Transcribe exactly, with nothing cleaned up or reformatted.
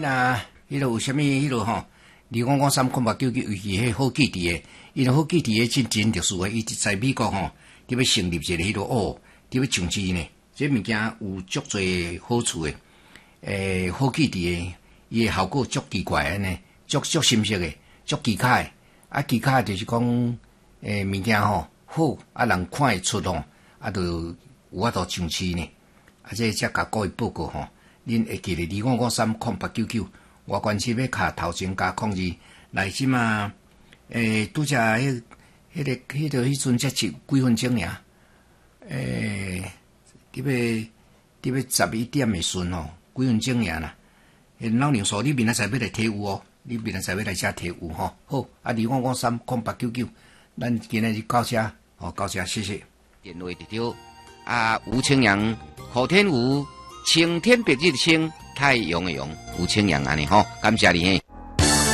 啊，迄落有啥物迄落吼？二五五三空八九九，尤其迄好基地诶，因为好基地诶真真特殊诶，伊在美国吼，伫要成立一个迄落哦，伫要上市呢。这物件有足侪好处诶，诶，好基地诶，伊诶效果足奇怪诶呢，足足深色诶，足奇卡诶。啊，奇卡就是讲诶物件吼好，啊人看会出吼，啊就有法度上市呢。啊，这才甲各位报告吼，恁会记咧二五五三空八九九，我关系要卡头前加控制来即嘛，诶，拄则迄迄个迄个迄阵才几几分钟尔，诶。伫要伫要十一點的順吼，幾分鐘爾啦。誒，老娘說你明仔載要來提有哦，你明仔載要來遮提有吼。好，啊，二五五三空八九九，咱今日就到遮，哦，到遮，謝謝。電話直條啊，吳清陽，後天吳，青天白日的青，太陽的陽，吳清陽安尼吼，感謝你嘿。